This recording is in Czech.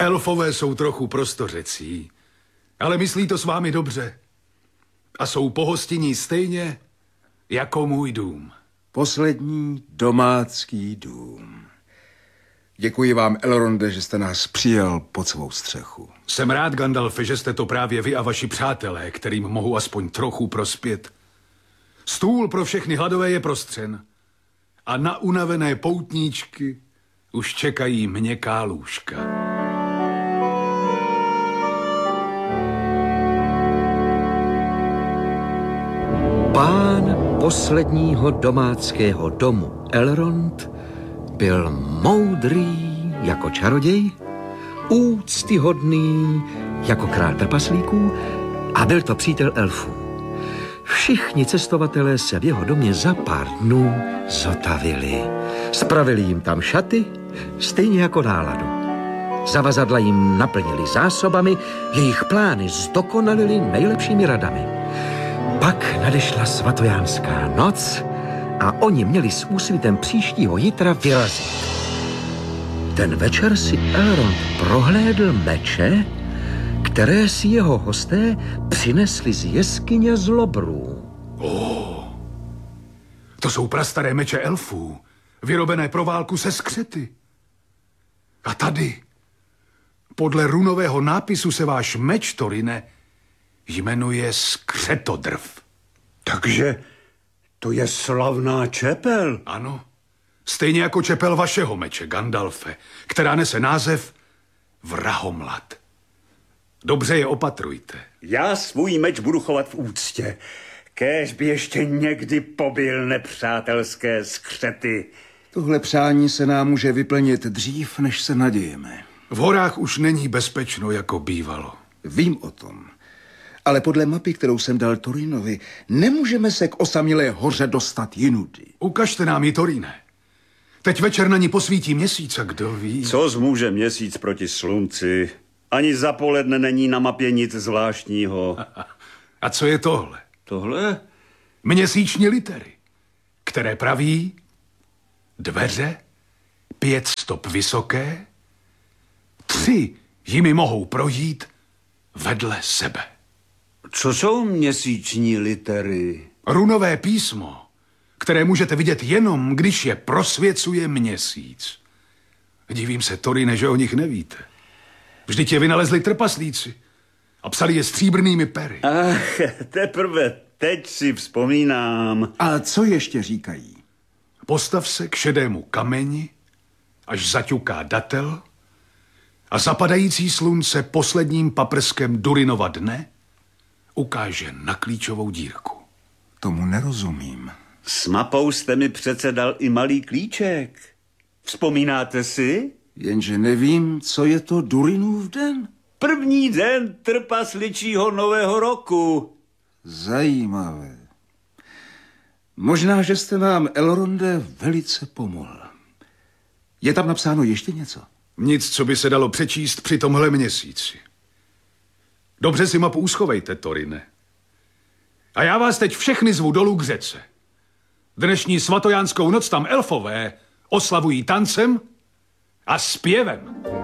Elfové jsou trochu prostořecí, ale myslí to s vámi dobře. A jsou pohostinní stejně jako můj dům. Poslední domácký dům. Děkuji vám, Elronde, že jste nás přijal pod svou střechu. Jsem rád, Gandalfe, že jste to právě vy a vaši přátelé, kterým mohu aspoň trochu prospět. Stůl pro všechny hladové je prostřen a na unavené poutníčky už čekají měkká lůžka. Pán posledního domáckého domu Elrond byl moudrý jako čaroděj, úctyhodný jako král trpaslíků a byl to přítel elfů. Všichni cestovatelé se v jeho domě za pár dnů zotavili. Spravili jim tam šaty, stejně jako náladu. Zavazadla jim naplnili zásobami, jejich plány zdokonalili nejlepšími radami. Pak nadešla svatojánská noc a oni měli s úsvitem příštího jitra vyrazit. Ten večer si Elrond prohlédl meče, které si jeho hosté přinesli z jeskyně zlobrů. To jsou prastaré meče elfů, vyrobené pro válku se skřety. A tady, podle runového nápisu se váš meč, Torine, jmenuje Skřetodrv. Takže to je slavná čepel. Ano, stejně jako čepel vašeho meče, Gandalfe, která nese název Vrahomlad. Dobře je opatrujte. Já svůj meč budu chovat v úctě. Kéž by ještě někdy pobil nepřátelské skřety. Tohle přání se nám může vyplnit dřív, než se nadějeme. V horách už není bezpečno, jako bývalo. Vím o tom. Ale podle mapy, kterou jsem dal Torinovi, nemůžeme se k osamělé hoře dostat jinudy. Ukažte nám ji, Torine. Teď večer na ní posvítí měsíc a kdo ví. Co zmůže měsíc proti slunci? Ani za poledne není na mapě nic zvláštního. A co je tohle? Tohle? Měsíční litery, které praví dveře 5 stop vysoké, 3 jimi mohou projít vedle sebe. Co jsou měsíční litery? Runové písmo, které můžete vidět jenom, když je prosvěcuje měsíc. Divím se, Torine, že o nich nevíte. Vždyť je vynalezli trpaslíci a psali je stříbrnými pery. Ach, teprve teď si vzpomínám. A co ještě říkají? Postav se k šedému kameni, až zaťuká datel a zapadající slunce posledním paprskem Durinova dne ukáže na klíčovou dírku. Tomu nerozumím. S mapou jste mi přece dal i malý klíček. Vzpomínáte si? Jenže nevím, co je to Durinův den. První den trpasličího nového roku. Zajímavé. Možná, že jste nám, Elronde, velice pomohl. Je tam napsáno ještě něco? Nic, co by se dalo přečíst při tomhle měsíci. Dobře si mapu uschovejte, Torine. A já vás teď všechny zvu dolů k řece. Dnešní svatojánskou noc tam elfové oslavují tancem a zpěvem.